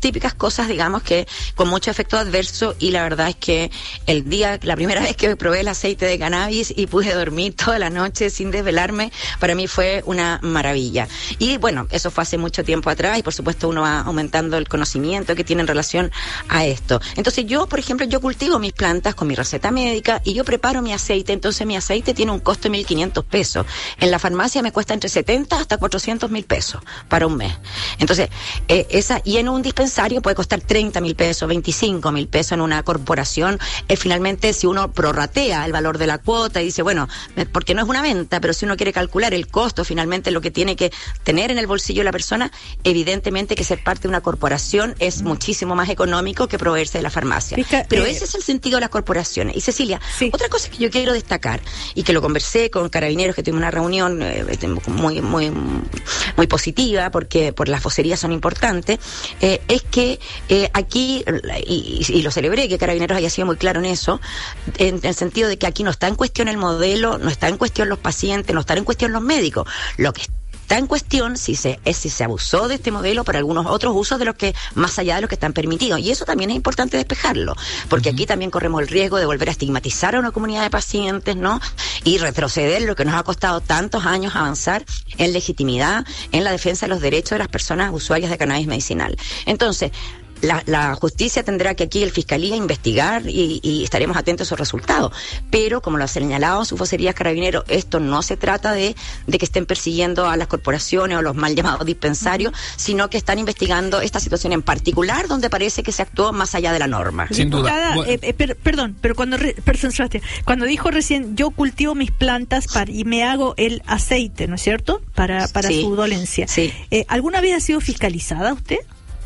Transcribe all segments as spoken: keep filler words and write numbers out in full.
típicas cosas, digamos, que con mucho efecto adverso, y la verdad es que el día, la primera vez que probé el aceite de cannabis y pude dormir toda la noche sin desvelarme, para mí fue una maravilla. Y bueno, eso fue hace mucho tiempo atrás, y por supuesto uno va aumentando el conocimiento que tiene en relación a esto. Entonces yo, por ejemplo, yo cultivo mis plantas con mi receta médica y yo preparo mi aceite. Entonces mi aceite tiene un costo de mil quinientos pesos. En la farmacia me cuesta entre setenta hasta cuatrocientos mil pesos para un mes. Entonces, eh, esa, y en un dispensario puede costar treinta mil pesos, veinticinco mil pesos en una corporación. Eh, finalmente, si uno prorratea el valor de la cuota y dice, bueno, porque no es una venta, pero si uno quiere calcular el costo, finalmente lo que tiene que tener en el bolsillo la persona, evidentemente que ser parte de una corporación es mm. muchísimo más económico que proveerse de la farmacia. Fica, pero eh, ese es el sentido de las corporaciones. Y Cecilia, sí. otra cosa que yo quiero destacar, y que lo conversé con Carabineros, que tuvimos una reunión eh, muy, muy, muy positiva, porque por las vocerías son importantes, eh, es que eh, aquí, y, y lo celebré, que Carabineros haya sido muy claro en eso, en, en el sentido de que aquí no está en cuestión el modelo, no está en cuestión los pacientes, no está en cuestión los médicos. Lo que está en cuestión si se, es si se abusó de este modelo para algunos otros usos de los que, más allá de los que están permitidos. Y eso también es importante despejarlo, porque uh-huh. aquí también corremos el riesgo de volver a estigmatizar a una comunidad de pacientes, ¿no? Y retroceder lo que nos ha costado tantos años avanzar en legitimidad, en la defensa de los derechos de las personas usuarias de cannabis medicinal. Entonces, La, la justicia tendrá que aquí, el Fiscalía, investigar y, y estaremos atentos a sus resultados. Pero, como lo ha señalado su vocería Carabineros, esto no se trata de, de que estén persiguiendo a las corporaciones o los mal llamados dispensarios, uh-huh. sino que están investigando esta situación en particular, donde parece que se actuó más allá de la norma. Sin duda. Cada, eh, eh, per, perdón, pero cuando, re, cuando dijo recién, yo cultivo mis plantas para, y me hago el aceite, ¿no es cierto?, Para, para sí, su dolencia. Sí. Eh, ¿Alguna vez ha sido fiscalizada usted?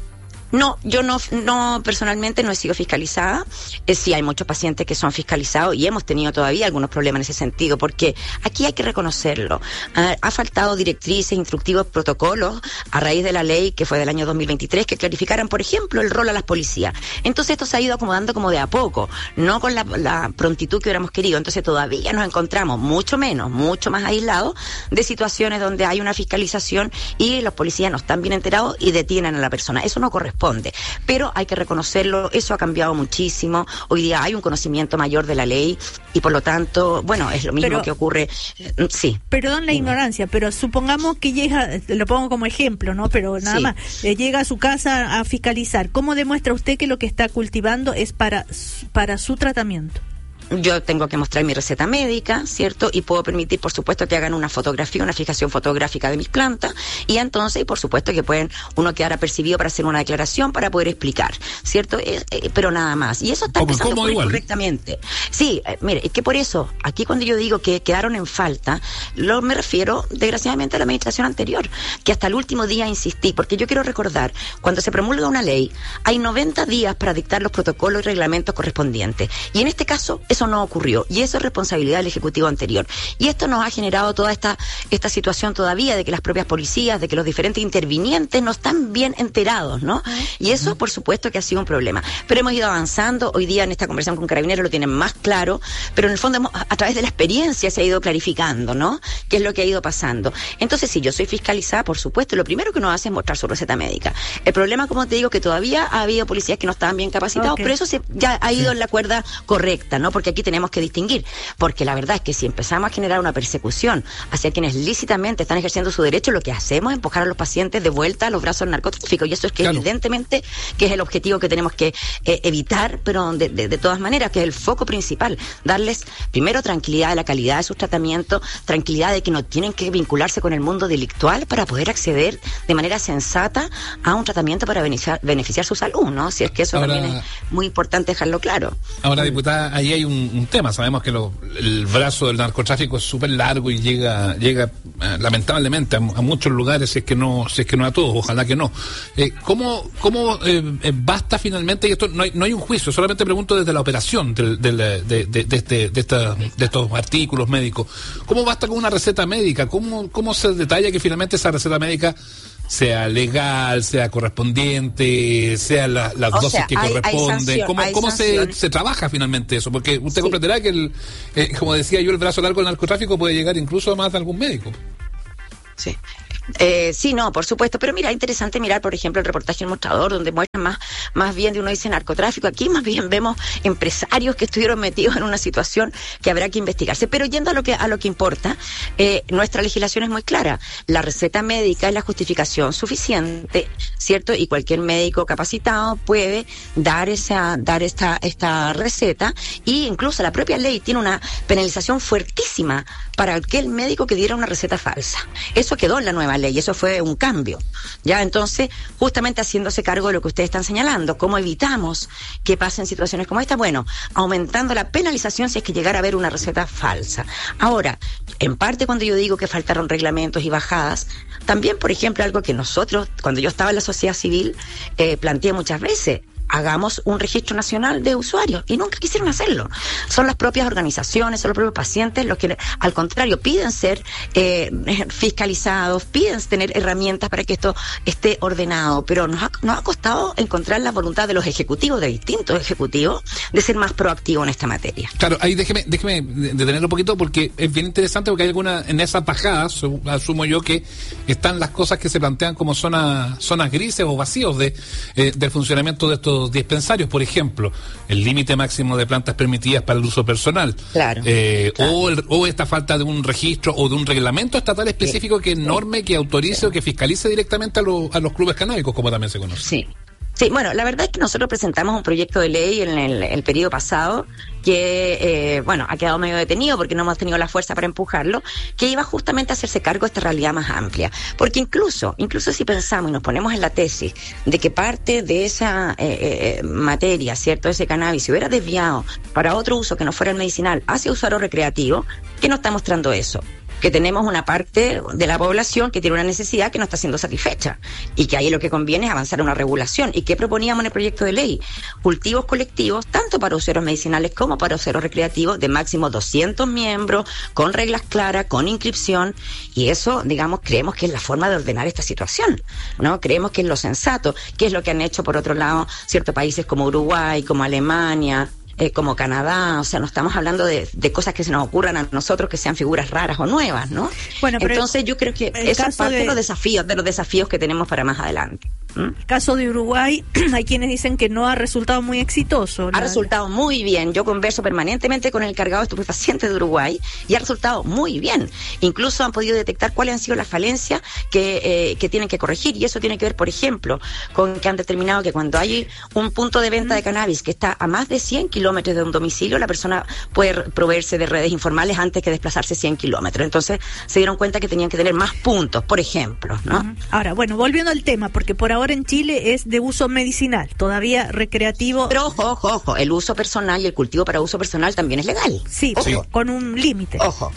No, yo no, no personalmente no he sido fiscalizada. Eh, sí, hay muchos pacientes que son fiscalizados y hemos tenido todavía algunos problemas en ese sentido, porque aquí hay que reconocerlo. Ha, ha faltado directrices, instructivos, protocolos a raíz de la ley que fue del año dos mil veintitrés que clarificaran, por ejemplo, el rol a las policías. Entonces esto se ha ido acomodando como de a poco, no con la, la prontitud que hubiéramos querido. Entonces todavía nos encontramos mucho menos, mucho más aislados de situaciones donde hay una fiscalización y los policías no están bien enterados y detienen a la persona. Eso no corresponde. Pero hay que reconocerlo, eso ha cambiado muchísimo. Hoy día hay un conocimiento mayor de la ley y por lo tanto, bueno, es lo mismo pero, que ocurre. Eh, sí. Perdón la ignorancia, pero supongamos que llega, lo pongo como ejemplo, ¿no? Pero nada sí. más, eh, llega a su casa a fiscalizar. ¿Cómo demuestra usted que lo que está cultivando es para, para su tratamiento? Yo tengo que mostrar mi receta médica, ¿cierto? Y puedo permitir, por supuesto, que hagan una fotografía, una fijación fotográfica de mis plantas. Y entonces, por supuesto, que pueden uno quedar apercibido para hacer una declaración, para poder explicar, ¿cierto? Eh, eh, pero nada más. Y eso está Como, empezando a ocurrir igual. correctamente. Sí, eh, mire, es que por eso, aquí cuando yo digo que quedaron en falta, lo me refiero, desgraciadamente, a la administración anterior, que hasta el último día insistí, porque yo quiero recordar, cuando se promulga una ley, hay noventa días para dictar los protocolos y reglamentos correspondientes. Y en este caso, eso no ocurrió, y eso es responsabilidad del Ejecutivo anterior. Y esto nos ha generado toda esta esta situación todavía de que las propias policías, de que los diferentes intervinientes no están bien enterados, ¿no? Y eso, por supuesto, que ha sido un problema. Pero hemos ido avanzando, hoy día en esta conversación con Carabineros lo tienen más claro, pero en el fondo hemos, a través de la experiencia se ha ido clarificando, ¿no? ¿Qué es lo que ha ido pasando? Entonces, si yo soy fiscalizada, por supuesto, lo primero que uno hace es mostrar su receta médica. El problema, como te digo, que todavía ha habido policías que no estaban bien capacitados, okay. pero eso se, ya ha ido sí. en la cuerda correcta, ¿no? Porque aquí tenemos que distinguir, porque la verdad es que si empezamos a generar una persecución hacia quienes lícitamente están ejerciendo su derecho, lo que hacemos es empujar a los pacientes de vuelta a los brazos del narcotráfico, y eso es que claro. evidentemente que es el objetivo que tenemos que eh, evitar, pero de, de, de todas maneras, que es el foco principal, darles primero tranquilidad de la calidad de sus tratamientos, tranquilidad de que no tienen que vincularse con el mundo delictual para poder acceder de manera sensata a un tratamiento para beneficiar, beneficiar su salud, ¿no? Si es que eso ahora, también es muy importante dejarlo claro. Ahora, diputada, ahí hay un, un tema. Sabemos que lo, el brazo del narcotráfico es súper largo y llega, llega eh, lamentablemente a, a muchos lugares, si es que no, si es que no a todos, ojalá que no. Eh, ¿Cómo, cómo eh, eh, basta finalmente? Y esto no hay, no hay un juicio, solamente pregunto desde la operación del, del, de, de, de, de, este, de, esta, de estos artículos médicos. ¿Cómo basta con una receta médica? ¿Cómo, cómo se detalla que finalmente esa receta médica sea legal, sea correspondiente, sea la, las dosis sea, que hay, corresponden? Hay ¿Cómo, cómo se, se trabaja finalmente eso? Porque usted sí. comprenderá que, el, eh, como decía yo, el brazo largo del narcotráfico puede llegar incluso a más de algún médico. Sí. Eh, sí, no, por supuesto, pero mira, interesante mirar, por ejemplo, el reportaje del Mostrador, donde muestran más, más bien de uno dice narcotráfico. Aquí más bien vemos empresarios que estuvieron metidos en una situación que habrá que investigarse. Pero yendo a lo que a lo que importa, eh, nuestra legislación es muy clara. La receta médica es la justificación suficiente, ¿cierto? Y cualquier médico capacitado puede dar esa, dar esta, esta receta, y incluso la propia ley tiene una penalización fuertísima para aquel médico que diera una receta falsa. Eso quedó en la nueva ley, eso fue un cambio. Ya, entonces, justamente haciéndose cargo de lo que ustedes están señalando, ¿cómo evitamos que pasen situaciones como esta? Bueno, aumentando la penalización si es que llegara a haber una receta falsa. Ahora, en parte cuando yo digo que faltaron reglamentos y bajadas, también, por ejemplo, algo que nosotros, cuando yo estaba en la sociedad civil, eh, planteé muchas veces: hagamos un registro nacional de usuarios, y nunca quisieron hacerlo. Son las propias organizaciones, son los propios pacientes los que, al contrario, piden ser eh, fiscalizados, piden tener herramientas para que esto esté ordenado, pero nos ha, nos ha costado encontrar la voluntad de los ejecutivos, de distintos ejecutivos, de ser más proactivos en esta materia. Claro, ahí déjeme, déjeme detenerlo un poquito, porque es bien interesante, porque hay alguna, en esas bajadas, asumo yo que están las cosas que se plantean como zonas, zonas grises o vacíos de, eh, del funcionamiento de estos dispensarios. Por ejemplo, el límite máximo de plantas permitidas para el uso personal, claro, eh, claro. O, el, o esta falta de un registro o de un reglamento estatal específico sí, que norme, sí, que autorice sí, o que fiscalice directamente a, lo, a los clubes canábicos, como también se conoce. Sí. Sí, bueno, la verdad es que nosotros presentamos un proyecto de ley en el, el periodo pasado que, eh, bueno, ha quedado medio detenido porque no hemos tenido la fuerza para empujarlo, que iba justamente a hacerse cargo de esta realidad más amplia. Porque incluso, incluso si pensamos y nos ponemos en la tesis de que parte de esa eh, eh, materia, ¿cierto?, ese cannabis, se hubiera desviado para otro uso que no fuera el medicinal hacia usuario recreativo, ¿qué nos está mostrando eso? Que tenemos una parte de la población que tiene una necesidad que no está siendo satisfecha, y que ahí lo que conviene es avanzar una regulación. ¿Y qué proponíamos en el proyecto de ley? Cultivos colectivos, tanto para usuarios medicinales como para usuarios recreativos, de máximo doscientos miembros, con reglas claras, con inscripción, y eso, digamos, creemos que es la forma de ordenar esta situación, ¿no? Creemos que es lo sensato, que es lo que han hecho, por otro lado, ciertos países como Uruguay, como Alemania, Eh, como Canadá. O sea, no estamos hablando de, de cosas que se nos ocurran a nosotros que sean figuras raras o nuevas, ¿no? Bueno, pero entonces yo creo que eso es parte de... de los desafíos, de los desafíos que tenemos para más adelante. ¿Mm? El caso de Uruguay, hay quienes dicen que no ha resultado muy exitoso. Ha la... resultado muy bien. Yo converso permanentemente con el cargado de estupefacientes de Uruguay y ha resultado muy bien. Incluso han podido detectar cuáles han sido las falencias que, eh, que tienen que corregir, y eso tiene que ver, por ejemplo, con que han determinado que cuando hay un punto de venta de cannabis que está a más de cien kilómetros de un domicilio, la persona puede proveerse de redes informales antes que desplazarse cien kilómetros. Entonces se dieron cuenta que tenían que tener más puntos, por ejemplo, ¿no? Uh-huh. Ahora, bueno, volviendo al tema, porque por ahora en Chile es de uso medicinal, todavía recreativo. Pero ojo, ojo, ojo, el uso personal y el cultivo para uso personal también es legal. Sí, sí. Con un límite. Ojo.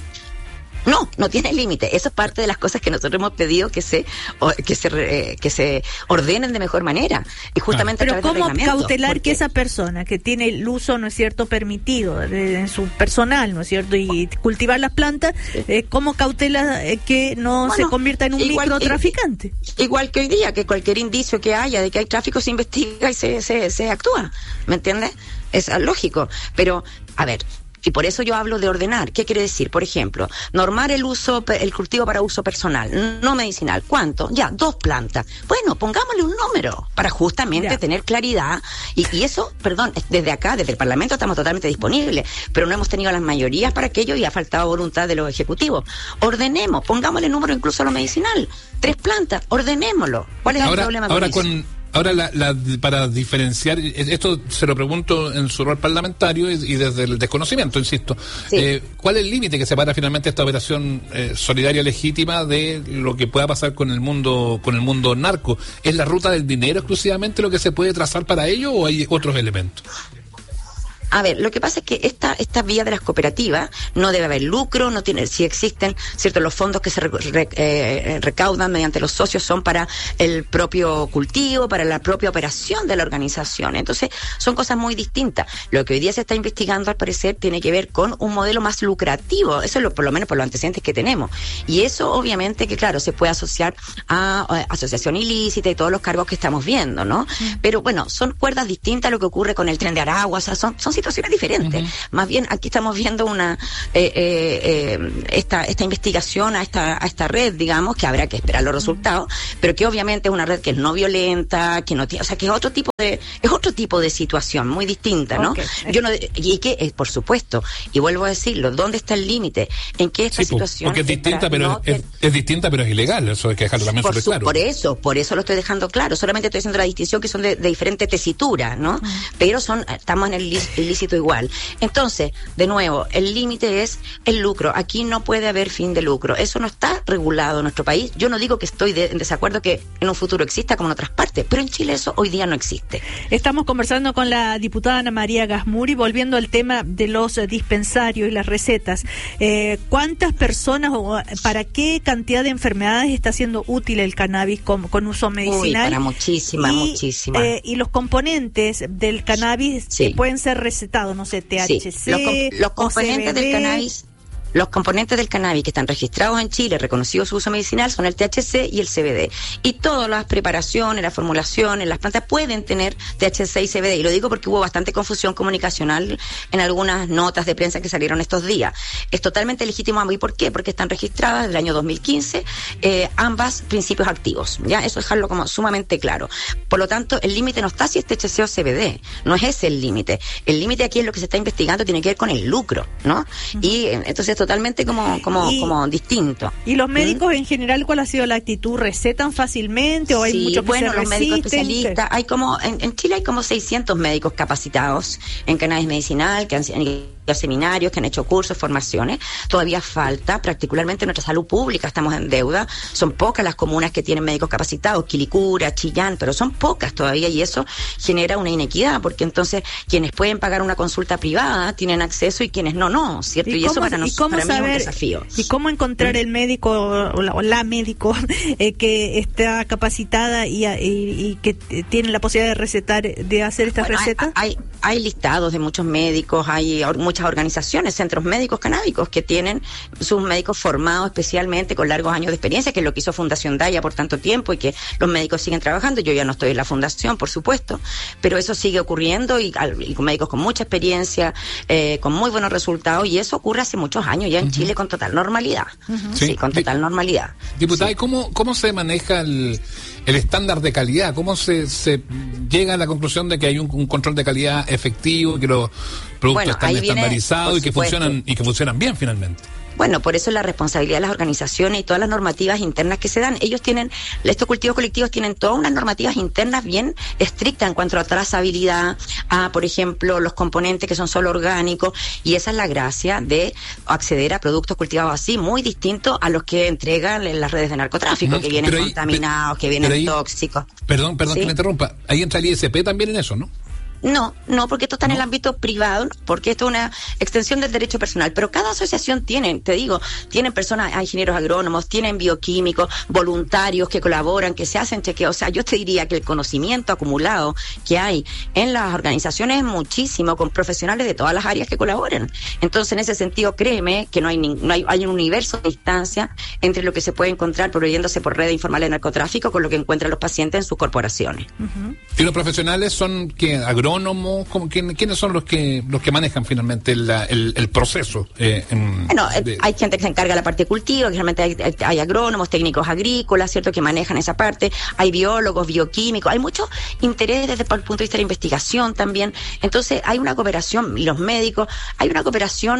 No, no tiene límite. Eso es parte de las cosas que nosotros hemos pedido que se que se eh, que se ordenen de mejor manera, y justamente claro. a través Pero ¿cómo cautelar porque... que esa persona que tiene el uso, no es cierto, permitido de, en su personal, no es cierto, y cultivar las plantas, eh, cómo cautela eh, que no bueno, se convierta en un igual, microtraficante? Igual que hoy día, que cualquier indicio que haya de que hay tráfico se investiga y se se, se actúa, ¿me entiendes? Es lógico, pero a ver. Y por eso yo hablo de ordenar. ¿Qué quiere decir? Por ejemplo, normar el uso, el cultivo para uso personal, no medicinal. ¿Cuánto? Ya, dos plantas. Bueno, pongámosle un número para justamente ya. tener claridad. Y, y eso, perdón, desde acá, desde el Parlamento estamos totalmente disponibles, pero no hemos tenido las mayorías para aquello y ha faltado voluntad de los ejecutivos. Ordenemos, pongámosle número incluso a lo medicinal. Tres plantas, ordenémoslo. ¿Cuál es ahora, el problema ahora con con... eso? Ahora, la, la, para diferenciar, esto se lo pregunto en su rol parlamentario y, y desde el desconocimiento, insisto, sí. eh, ¿cuál es el límite que separa finalmente esta operación eh, solidaria legítima de lo que pueda pasar con el mundo con el mundo narco? ¿Es la ruta del dinero exclusivamente lo que se puede trazar para ello o hay otros elementos? A ver, lo que pasa es que esta esta vía de las cooperativas no debe haber lucro, no tiene, si existen, cierto, los fondos que se re, re, eh, recaudan mediante los socios son para el propio cultivo, para la propia operación de la organización. Entonces, son cosas muy distintas. Lo que hoy día se está investigando, al parecer, tiene que ver con un modelo más lucrativo. Eso es lo, por lo menos por los antecedentes que tenemos. Y eso, obviamente, que claro, se puede asociar a, a asociación ilícita y todos los cargos que estamos viendo, ¿no? Mm. Pero bueno, son cuerdas distintas a lo que ocurre con el Tren de Aragua, o sea, son, son situaciones situaciones diferentes. Uh-huh. Más bien aquí estamos viendo una eh, eh, eh, esta esta investigación a esta a esta red, digamos, que habrá que esperar los resultados, uh-huh. pero que obviamente es una red que es no violenta, que no tiene, o sea, que es otro tipo de es otro tipo de situación muy distinta, ¿no? Okay. Yo no y que es, por supuesto, y vuelvo a decirlo, ¿dónde está el límite? ¿En qué esta sí, situación? Porque es distinta, pero no es, es distinta, pero es ilegal, eso hay que dejarlo también por sobre su, claro. Por eso, por eso lo estoy dejando claro. Solamente estoy haciendo la distinción que son de, de diferente tesitura, ¿no? Uh-huh. Pero son, estamos en el ilícito igual. Entonces, de nuevo, el límite es el lucro. Aquí no puede haber fin de lucro. Eso no está regulado en nuestro país. Yo no digo que estoy de, en desacuerdo que en un futuro exista como en otras partes, pero en Chile eso hoy día no existe. Estamos conversando con la diputada Ana María Gasmuri, volviendo al tema de los dispensarios y las recetas. Eh, ¿Cuántas personas o para qué cantidad de enfermedades está siendo útil el cannabis con, con uso medicinal? Uy, para muchísimas, y, muchísimas. Eh, y los componentes del cannabis sí. que pueden ser recetados, no sé, T H C, sí. los, com- los componentes del cannabis. Los componentes del cannabis que están registrados en Chile, reconocidos su uso medicinal, son el T H C y el C B D. Y todas las preparaciones, las formulaciones, las plantas pueden tener T H C y C B D. Y lo digo porque hubo bastante confusión comunicacional en algunas notas de prensa que salieron estos días. Es totalmente legítimo. ¿Y por qué? Porque están registradas desde el año dos mil quince eh, ambas principios activos. Ya, eso dejarlo como sumamente claro. Por lo tanto, el límite no está si es T H C o C B D. No es ese el límite. El límite aquí es lo que se está investigando, tiene que ver con el lucro, ¿no? Uh-huh. Y entonces totalmente como como y, como distinto. ¿Y los médicos ¿Mm? en general cuál ha sido la actitud? ¿Recetan fácilmente o hay sí, muchos que bueno, se los resisten? médicos especialistas, hay como en, en Chile hay como seiscientos médicos capacitados en cannabis medicinal que han los seminarios, que han hecho cursos, formaciones. Todavía falta, particularmente en nuestra salud pública, estamos en deuda. Son pocas las comunas que tienen médicos capacitados, Quilicura, Chillán, pero son pocas todavía y eso genera una inequidad, porque entonces quienes pueden pagar una consulta privada tienen acceso y quienes no, no, ¿cierto? Y, ¿Y eso cómo, para, nos, cómo para saber, mí es un desafío. ¿Y cómo encontrar ¿Mm? el médico o la, o la médico eh, que está capacitada y, y, y que tiene la posibilidad de recetar, de hacer estas bueno, recetas? Hay, hay, hay listados de muchos médicos, hay muchas organizaciones, centros médicos canábicos que tienen sus médicos formados especialmente con largos años de experiencia, que es lo que hizo Fundación Daya por tanto tiempo y que los médicos siguen trabajando. Yo ya no estoy en la fundación, por supuesto, pero eso sigue ocurriendo y, y con médicos con mucha experiencia, eh, con muy buenos resultados, y eso ocurre hace muchos años ya en uh-huh. Chile con total normalidad. Uh-huh. Sí, sí, con total normalidad. Diputada, sí. ¿y cómo, cómo se maneja el, el estándar de calidad? ¿Cómo se, se llega a la conclusión de que hay un, un control de calidad efectivo, que los productos bueno, están estandarizados y que funcionan y que funcionan bien finalmente? Bueno, por eso la responsabilidad de las organizaciones y todas las normativas internas que se dan. Ellos tienen, estos cultivos colectivos tienen todas unas normativas internas bien estrictas en cuanto a trazabilidad, a, por ejemplo, los componentes que son solo orgánicos, y esa es la gracia de acceder a productos cultivados así, muy distintos a los que entregan en las redes de narcotráfico, uh-huh. que vienen ahí, contaminados, que vienen ahí, tóxicos. Perdón, perdón ¿Sí? que me interrumpa. Ahí entra el I S P también en eso, ¿no? No, no, porque esto está ¿No? en el ámbito privado, porque esto es una extensión del derecho personal, pero cada asociación tiene, te digo, tienen personas, ingenieros agrónomos, tienen bioquímicos, voluntarios que colaboran, que se hacen chequeos. O sea, yo te diría que el conocimiento acumulado que hay en las organizaciones es muchísimo, con profesionales de todas las áreas que colaboran. Entonces, en ese sentido, créeme que no hay, ni, no hay, hay un universo de distancia entre lo que se puede encontrar proveyéndose por redes informales de narcotráfico con lo que encuentran los pacientes en sus corporaciones. Uh-huh. ¿Y los profesionales son que agrónomos? ¿Cómo, quién, ¿Quiénes son los que los que manejan finalmente la, el, el proceso? Eh, en, bueno, de... hay gente que se encarga de la parte de cultivo, que realmente hay, hay, hay agrónomos, técnicos agrícolas, ¿cierto?, que manejan esa parte. Hay biólogos, bioquímicos, hay mucho interés desde el punto de vista de la investigación también. Entonces, hay una cooperación, y los médicos, hay una cooperación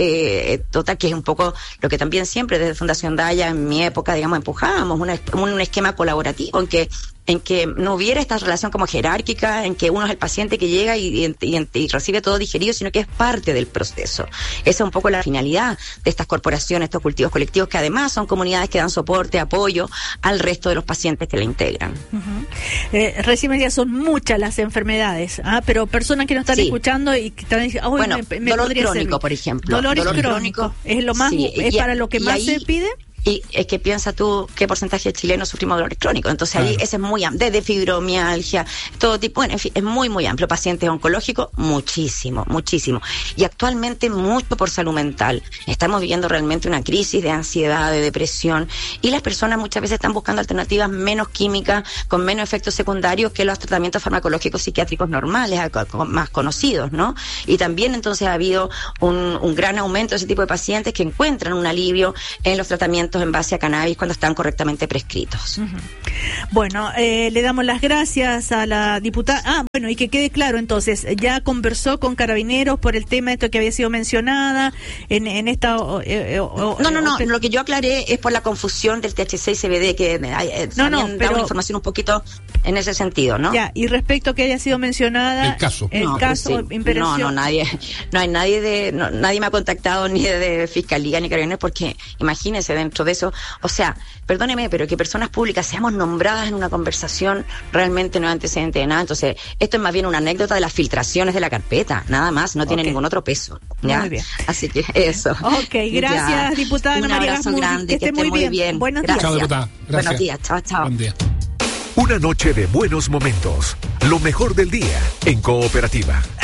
eh, total, que es un poco lo que también siempre desde Fundación Daya, en mi época, digamos, empujábamos, una, un, un esquema colaborativo en que en que no hubiera esta relación como jerárquica, en que uno es el paciente que llega y, y, y, y recibe todo digerido, sino que es parte del proceso. Esa es un poco la finalidad de estas corporaciones, estos cultivos colectivos, que además son comunidades que dan soporte, apoyo al resto de los pacientes que la integran. Uh-huh. Eh, recién ya son muchas las enfermedades, ¿ah? Pero personas que nos están sí. escuchando y que están diciendo, bueno, me, me dolor podría crónico, servir. por ejemplo. Dolor, dolor crónico. crónico ¿Es lo más, sí, es y, para lo que más ahí, se pide? Y es que piensa tú qué porcentaje de chilenos sufrimos dolores crónicos. Entonces ahí Claro. ese es muy amplio, desde fibromialgia, todo tipo, bueno, en fin, es muy, muy amplio. Pacientes oncológicos, muchísimo, muchísimo. Y actualmente mucho por salud mental. Estamos viviendo realmente una crisis de ansiedad, de depresión, y las personas muchas veces están buscando alternativas menos químicas, con menos efectos secundarios que los tratamientos farmacológicos psiquiátricos normales, más conocidos, ¿no? Y también entonces ha habido un, un gran aumento de ese tipo de pacientes que encuentran un alivio en los tratamientos en base a cannabis cuando están correctamente prescritos. Uh-huh. Bueno, eh, le damos las gracias a la diputada. Ah, bueno, y que quede claro entonces, ya conversó con Carabineros por el tema de esto que había sido mencionada en, en esta... Eh, eh, o, no, no, no, o, lo que yo aclaré es por la confusión del T H C y C B D, que eh, no, no, habían pero, dado información un poquito en ese sentido, ¿no? Ya, y respecto a que haya sido mencionada... El caso. El no, caso, sí. imperación. No, no, nadie, no hay nadie de, no, nadie me ha contactado ni de Fiscalía ni Carabineros, porque imagínense dentro de eso, o sea, perdóneme, pero que personas públicas seamos nombradas en una conversación realmente no es antecedente de nada. Entonces, esto es más bien una anécdota de las filtraciones de la carpeta, nada más, no tiene okay. ningún otro peso. ¿ya? Muy bien. Así que eso. Ok, gracias, ya. diputada Ana Un María abrazo Gasmuri. grande, que esté, que esté muy bien. bien. Buenos Gracias. días. Chao, diputada. Gracias. Buenos días, chao, chao. Buen día. Una noche de buenos momentos. Lo mejor del día en Cooperativa.